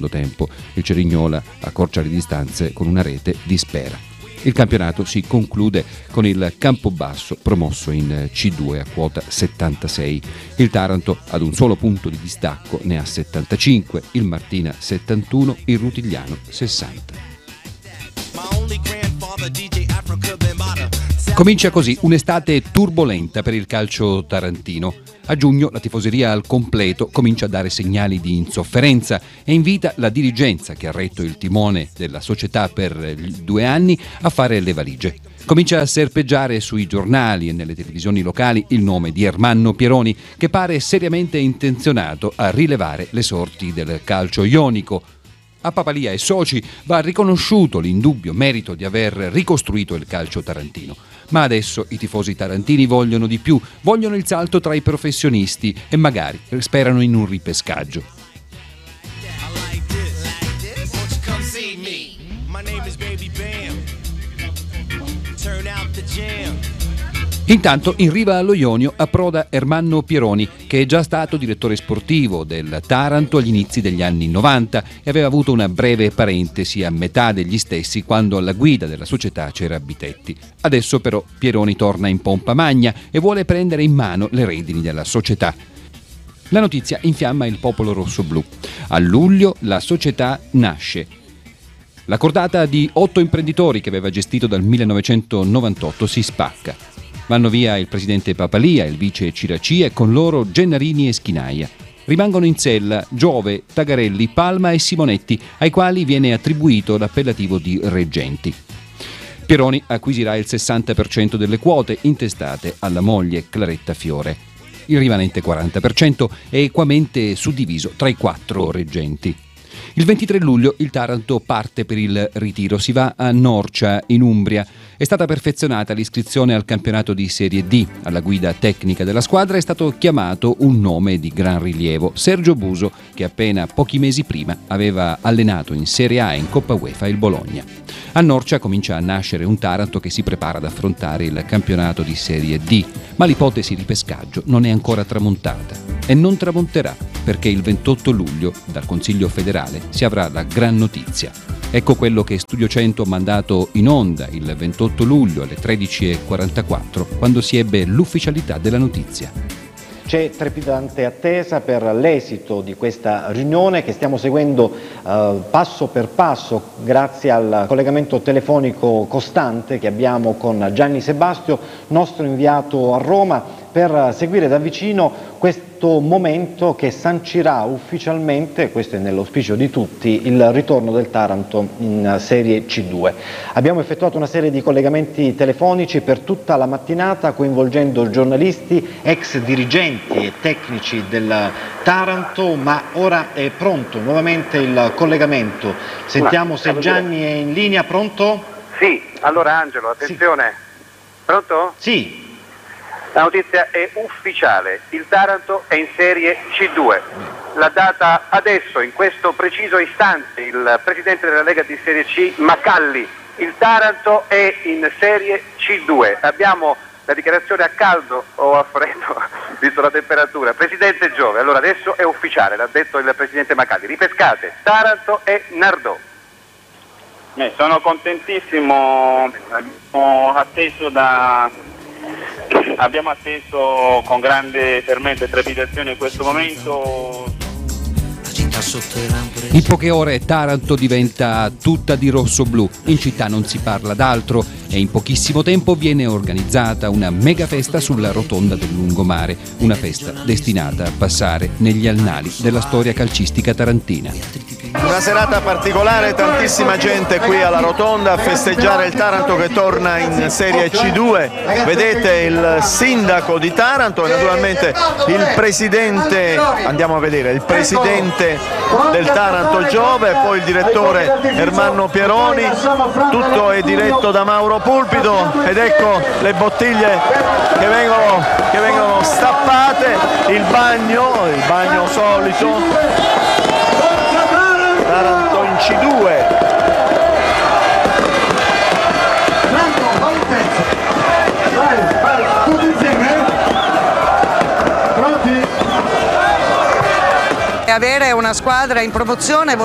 secondo tempo. Il Cerignola accorcia le distanze con una rete di Spera. Il campionato si conclude con il Campobasso promosso in C2 a quota 76. Il Taranto ad un solo punto di distacco ne ha 75, il Martina 71, il Rutigliano 60. Comincia così un'estate turbolenta per il calcio tarantino. A giugno la tifoseria al completo comincia a dare segnali di insofferenza e invita la dirigenza, che ha retto il timone della società per 2 anni, a fare le valigie. Comincia a serpeggiare sui giornali e nelle televisioni locali il nome di Ermanno Pieroni, che pare seriamente intenzionato a rilevare le sorti del calcio ionico. A Papalia e soci va riconosciuto l'indubbio merito di aver ricostruito il calcio tarantino. Ma adesso i tifosi tarantini vogliono di più, vogliono il salto tra i professionisti e magari sperano in un ripescaggio. Intanto in riva allo Ionio approda Ermanno Pieroni, che è già stato direttore sportivo del Taranto agli inizi degli anni 90 e aveva avuto una breve parentesi a metà degli stessi quando alla guida della società c'era Bitetti. Adesso però Pieroni torna in pompa magna e vuole prendere in mano le redini della società. La notizia infiamma il popolo rosso-blu. A luglio la società nasce. La cordata di 8 imprenditori che aveva gestito dal 1998 si spacca. Vanno via il presidente Papalia, il vice Ciracia e con loro Gennarini e Schinaia. Rimangono in sella Giove, Tagarelli, Palma e Simonetti, ai quali viene attribuito l'appellativo di reggenti. Pieroni acquisirà il 60% delle quote intestate alla moglie Claretta Fiore. Il rimanente 40% è equamente suddiviso tra i 4 reggenti. Il 23 luglio il Taranto parte per il ritiro, si va a Norcia in Umbria. È stata perfezionata l'iscrizione al campionato di Serie D. Alla guida tecnica della squadra è stato chiamato un nome di gran rilievo, Sergio Buso, che appena pochi mesi prima aveva allenato in Serie A e in Coppa UEFA il Bologna. A Norcia comincia a nascere un Taranto che si prepara ad affrontare il campionato di Serie D, ma l'ipotesi ripescaggio non è ancora tramontata e non tramonterà perché il 28 luglio dal Consiglio federale si avrà la gran notizia. Ecco quello che Studio 100 ha mandato in onda il 28 luglio alle 13:44 quando si ebbe l'ufficialità della notizia. C'è trepidante attesa per l'esito di questa riunione che stiamo seguendo passo per passo grazie al collegamento telefonico costante che abbiamo con Gianni Sebastio, nostro inviato a Roma, per seguire da vicino questo momento che sancirà ufficialmente, questo è nell'auspicio di tutti, il ritorno del Taranto in Serie C2. Abbiamo effettuato una serie di collegamenti telefonici per tutta la mattinata coinvolgendo giornalisti, ex dirigenti e tecnici del Taranto, ma ora è pronto nuovamente il collegamento. Sentiamo se Gianni è in linea, pronto? Sì, allora Angelo, attenzione. Sì. Pronto? Sì. La notizia è ufficiale, il Taranto è in Serie C2. La data adesso, in questo preciso istante, il presidente della Lega di Serie C, Macalli, il Taranto è in Serie C2. Abbiamo la dichiarazione a caldo o a freddo, visto la temperatura. Presidente Giove, allora adesso è ufficiale, l'ha detto il presidente Macalli. Ripescate, Taranto e Nardò. Sono contentissimo, abbiamo atteso con grande fermento e trepidazione questo momento. In poche ore Taranto diventa tutta di rosso-blu, in città non si parla d'altro e in pochissimo tempo viene organizzata una mega festa sulla rotonda del lungomare, una festa destinata a passare negli annali della storia calcistica tarantina. Una serata particolare, tantissima gente qui alla rotonda a festeggiare il Taranto che torna in Serie C2. Vedete il sindaco di Taranto e naturalmente il presidente, andiamo a vedere, il presidente del Taranto Giove, poi il direttore Ermanno Pieroni, tutto è diretto da Mauro Pulpito ed ecco le bottiglie che vengono stappate, il bagno solito. Taranto in C2. Avere una squadra in promozione